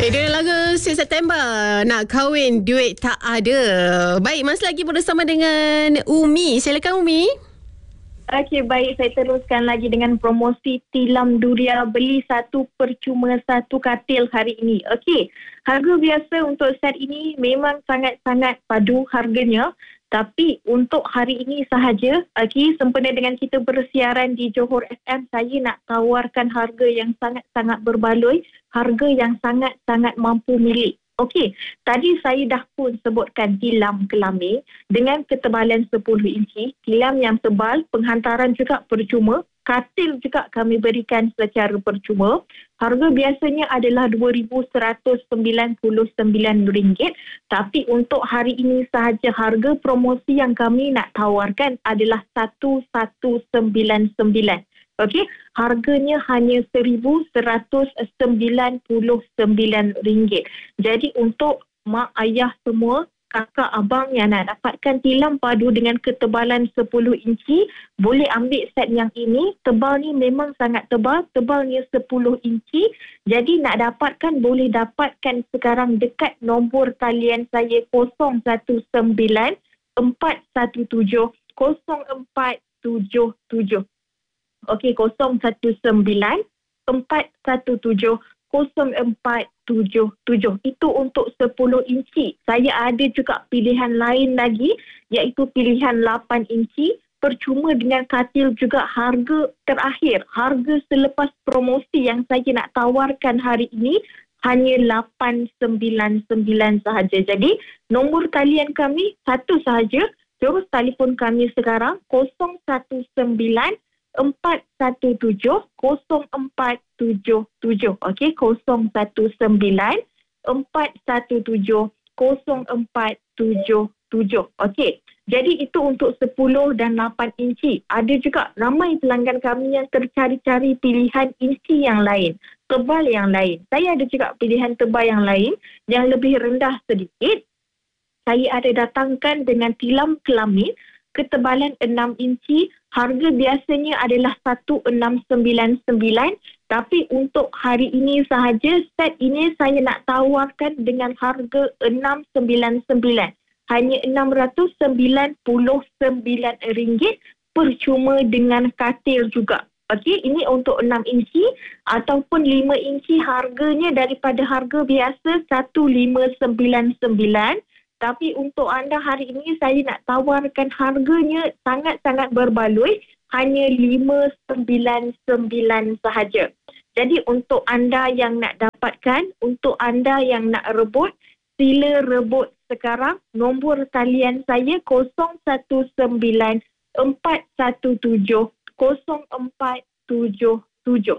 Dia lagu 1 September. Nak kahwin, duit tak ada. Baik, masih lagi bersama dengan Umi. Silakan Umi. Okey, baik. Saya teruskan lagi dengan promosi Tilam Duria. Beli satu percuma satu katil hari ini. Okey, harga biasa untuk set ini memang sangat-sangat padu harganya. Tapi untuk hari ini sahaja, sempena dengan kita bersiaran di Johor FM, saya nak tawarkan harga yang sangat-sangat berbaloi, harga yang sangat-sangat mampu milik. Okey, tadi saya dah pun sebutkan tilam kelamin dengan ketebalan 10 inci, tilam yang tebal, penghantaran juga percuma, katil juga kami berikan secara percuma. Harga biasanya adalah RM2,199, tapi untuk hari ini sahaja harga promosi yang kami nak tawarkan adalah 1,199. Okey, harganya hanya RM1,199. Jadi untuk mak ayah semua, kakak abang yang nak dapatkan tilam padu dengan ketebalan 10 inci, boleh ambil set yang ini. Tebal ni memang sangat tebal, tebalnya 10 inci. Jadi nak dapatkan, boleh dapatkan sekarang dekat nombor talian saya 019 417 0477. Okey, 019 417 0477. Itu untuk 10 inci. Saya ada juga pilihan lain lagi, iaitu pilihan 8 inci. Percuma dengan katil juga, harga terakhir, harga selepas promosi yang saya nak tawarkan hari ini hanya 899 sahaja. Jadi nombor talian kami satu sahaja. Terus telefon kami sekarang 019 417 0477. Okey, 019 417 0477. Okey, jadi itu untuk 10 dan 8 inci. Ada juga ramai pelanggan kami yang tercari-cari pilihan inci yang lain, tebal yang lain. Saya ada juga pilihan tebal yang lain yang lebih rendah sedikit. Saya ada datangkan dengan tilam kelamin ketebalan 6 inci. Harga biasanya adalah 1,699, tapi untuk hari ini sahaja, set ini saya nak tawarkan dengan harga 699. Hanya RM699 percuma dengan katil juga. Okey, ini untuk 6 inci ataupun 5 inci, harganya daripada harga biasa 1,599. Tapi untuk anda hari ini, saya nak tawarkan harganya sangat-sangat berbaloi, hanya 599 sahaja. Jadi untuk anda yang nak dapatkan, untuk anda yang nak rebut, sila rebut sekarang. Nombor talian saya 019 417 0477.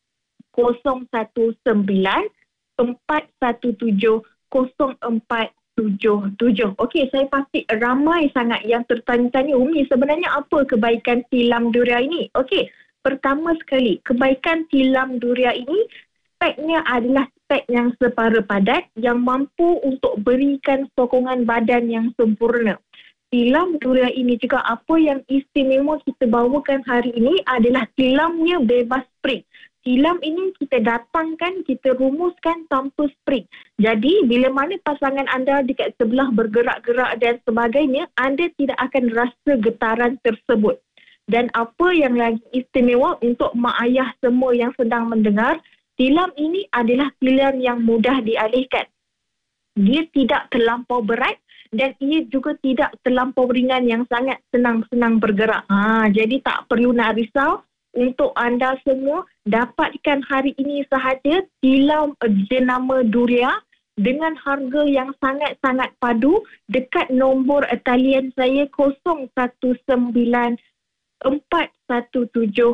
019 417 0477. Okey, saya pasti ramai sangat yang tertanya-tanya, Umi, sebenarnya apa kebaikan tilam Duria ini? Okey, pertama sekali, kebaikan tilam Duria ini, speknya adalah spek yang separa padat yang mampu untuk berikan sokongan badan yang sempurna. Tilam Duria ini juga apa yang istimewa kita bawakan hari ini adalah tilamnya bebas spring. Tilam ini kita datangkan, kita rumuskan tanpa spring. Jadi, bila mana pasangan anda dekat sebelah bergerak-gerak dan sebagainya, anda tidak akan rasa getaran tersebut. Dan apa yang lagi istimewa untuk mak ayah semua yang sedang mendengar, tilam ini adalah tilam yang mudah dialihkan. Dia tidak terlampau berat dan ia juga tidak terlampau ringan yang sangat senang-senang bergerak. Jadi tak perlu nak risau. Untuk anda semua, dapatkan hari ini sahaja tilam jenama Duria dengan harga yang sangat-sangat padu dekat nombor talian saya 019 417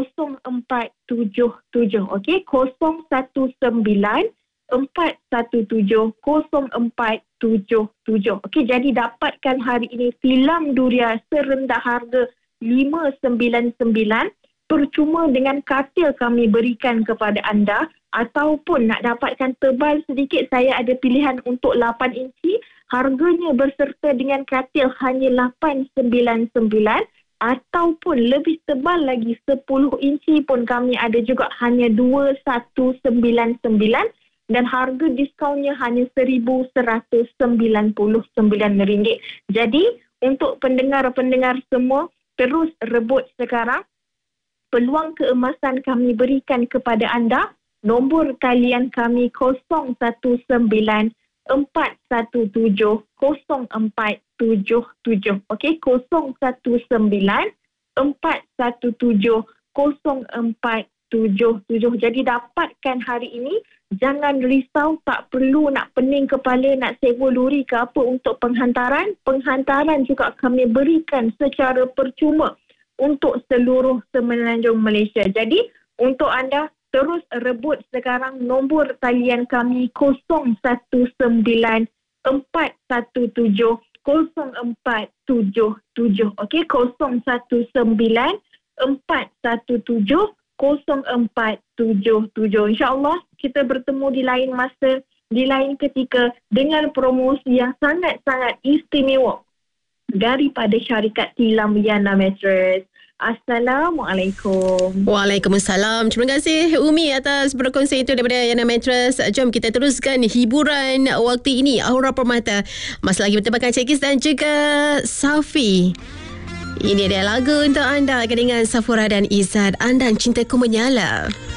0477. Okey, 019 417 0477. Okey, jadi dapatkan hari ini tilam Duria serendah harga 599. Percuma dengan katil kami berikan kepada anda, ataupun nak dapatkan tebal sedikit, saya ada pilihan untuk 8 inci. Harganya berserta dengan katil hanya 899, ataupun lebih tebal lagi 10 inci pun kami ada juga, hanya 2199. dan harga diskaunnya hanya RM1,199. Jadi untuk pendengar-pendengar semua, terus rebut sekarang. Peluang keemasan kami berikan kepada anda. Nombor talian kami 019-417-0477. Okey, 019-417-0477. Jadi dapatkan hari ini. Jangan risau, tak perlu nak pening kepala nak sewa lori ke apa untuk penghantaran. Penghantaran juga kami berikan secara percuma untuk seluruh Semenanjung Malaysia. Jadi untuk anda terus rebut sekarang nombor talian kami 019-417-0477. Okey, 019-417-0477. InsyaAllah kita bertemu di lain masa, di lain ketika dengan promosi yang sangat-sangat istimewa daripada syarikat tilam Yana Mattress. Assalamualaikum. Waalaikumsalam. Terima kasih Umi atas berkongsi itu daripada Yana Mattress. Jom kita teruskan hiburan waktu ini. Aura Permata masih lagi bertemakan Cik Kis dan juga Safi. Ini dia lagu untuk anda dengan Safura dan Izzat. Anda Cintaku Menyala.